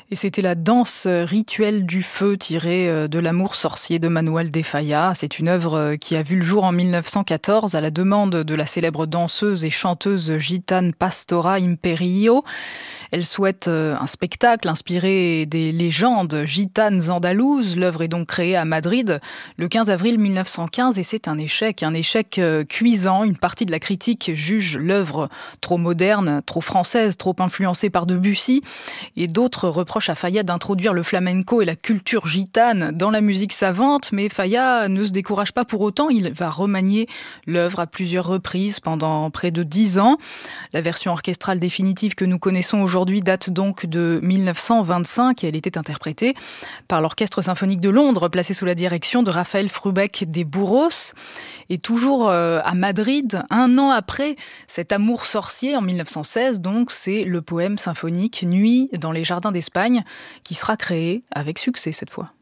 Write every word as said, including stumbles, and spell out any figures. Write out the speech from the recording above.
Et c'était la danse rituelle du feu tirée de L'amour sorcier de Manuel de Falla. C'est une œuvre qui a vu le jour en mille neuf cent quatorze à la demande de la célèbre danseuse et chanteuse gitane Pastora Imperio. Elle souhaite un spectacle inspiré des légendes gitanes andalouses. L'œuvre est donc créée à Madrid le quinze avril mille neuf cent quinze et c'est un échec, un échec cuisant. Une partie de la critique juge l'œuvre trop moderne, trop française, trop influencée par Debussy, et d'autres reprochent à Falla d'introduire le flamenco et la culture gitane dans la musique savante, mais Falla ne se décourage pas pour autant. Il va remanier l'œuvre à plusieurs reprises pendant près de dix ans. La version orchestrale définitive que nous connaissons aujourd'hui date donc de mille neuf cent vingt-cinq et elle était interprétée par l'Orchestre symphonique de Londres, placé sous la direction de Raphaël Frubeck des Burros. Et toujours à Madrid, un an après cet amour sorcier, en mille neuf cent seize, donc, c'est le poème symphonique Nuit dans les jardins d'Espagne qui sera créé avec succès cette fois.